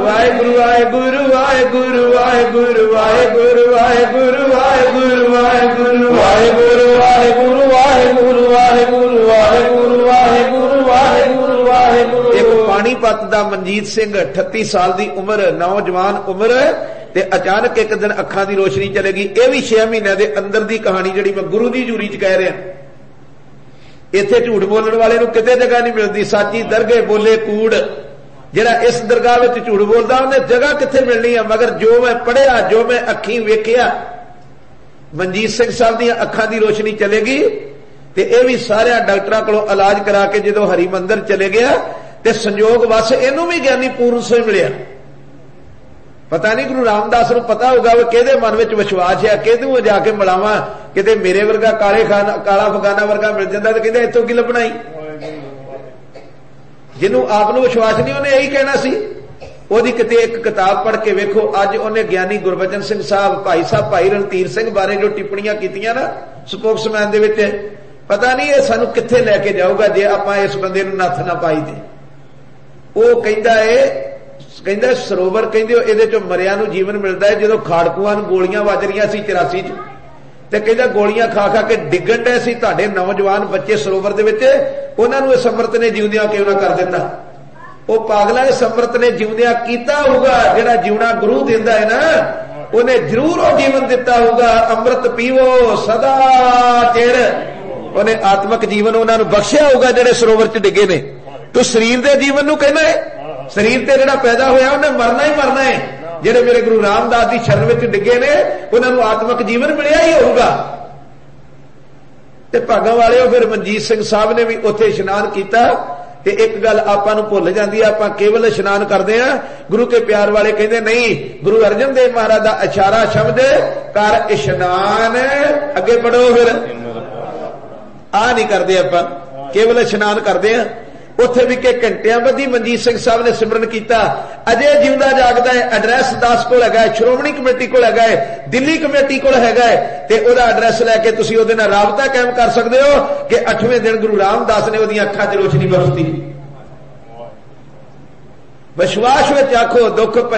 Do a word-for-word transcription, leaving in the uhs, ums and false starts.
वाहेगुरु वाहेगुरु वाहेगुरु वाहेगुरु वाहेगुरु वाहेगुरु वाहेगुरु वाहेगुरु वाहेगुरु वाहेगुरु वाहेगुरु वाहेगुरु वाहेगुरु वाहेगुरु वाहेगुरु वाहेगुरु। एक पानीपत दा मनजीत सिंह अठत्ती साल दी उम्र, नौजवान उम्र, ते अचानक एक दिन अखां दी रोशनी चलेगी। यह भी छे महीने के अंदर दी कहानी जिहड़ी मैं गुरु दी जूरी च कह रहा। इत्थे झूठ बोलने वाले नूं किते जगह नहीं मिलती। साची दरगे बोले कूड़, जिहड़ा इस दरगाह विच झूठ बोलदा उन्हें जगह कित्थे मिलनी है। मगर जो मैं पढ़िया, जो मैं अखीं वेखिया, मनजीत सिंह साहब दी अखां दी रोशनी चलेगी। ते यह भी सारे डॉक्टरों कोलों इलाज करा के जदों हरि मंदिर चले गया ते संयोग वस इनू भी ज्ञानी पूर्ण से मिलिया। पता नहीं गुरु रामदास नूं पता होगा वो किहदे मन विच विश्वास है, किहदू जाके मिलावां, किते मेरे वर्गा काले खाना काला फगाना वर्गा मिल जाता तो कहते इत्थों की लभना ही। जिन्हों आप नूं विश्वास नहीं उन्हें यही कहना सी। ओदी किते एक किताब पढ़ के वेखो, अज उन्हें ज्ञानी गुरबचन सिंह साहब, भाई साहब भाई रणधीर सिंह बारे जो टिप्पणियां कीतियां ना स्पोक्समैन दे विच, पता नहीं ये सानू कित्थे लैके जाऊगा जे आपां इस बंदे नूं नत्थ ना पाई दे। वो कहंदा है कहंदा सरोवर कहंदे इहदे चों मरिया नूं जीवन मिलदा है। जदों खाड़कूआं नूं गोलियां वज रहीआं सी चौरासी च, ते कहंदा गोलियां खा खा के डिग्गण डए सी तुहाडे नौजवान बच्चे सरोवर दे विच, उहनां नूं इस अमृत ने जिउंदियां क्यों ना कर दित्ता। वो पागला इस अमृत ने जिउंदियां कीता होगा। जिहड़ा जीवना गुरु दिंदा है ना, उन्हें जरूर वो जीवन दिता होगा। अमृत पीवो सदा चिर, उन्हें आत्मक जीवन उन्होंने बख्शिया होगा जिहड़े सरोवर च डिगे ने। तो शरीर के जीवन नूं कहना है, शरीर ते जिहड़ा पैदा होया उन्हें मरना ही मरना है। जिहड़े मेरे गुरु रामदास की शरण विच डिगे ने उन्होंने आत्मक जीवन मिलिया ही होगा। ते भागां वाले फिर मनजीत सिंह साहब ने भी उत्थे इशनान किया। ते एक गल आपां नूं भुल जांदी है, आपां केवल इशनान करदे हां। गुरु के प्यार वाले कहंदे नहीं, गुरु अर्जन देव महाराज दा इशारा शब्द कर इशनान, अगे बढ़ो। फिर आ नहीं करते आपां, केवल इशनान करते हैं। उत्थे भी के घंटियां बधी मनजीत सिंह साहब ने सिमरन किया। अजे जिंदा जागदा है। एड्रैस दास कोल हैगा है, श्रोमणी कमेटी कोल हैगा है, दिल्ली कमेटी कोल हैगा है, ते ओहदा एड्रैस लैके तुसीं ओहदे नाल राबता कायम कर सकदे हो कि अठवें दिन गुरु रामदास ने ओहदियां अखां च रोशनी बख्शती। विश्वास विच आखो दुख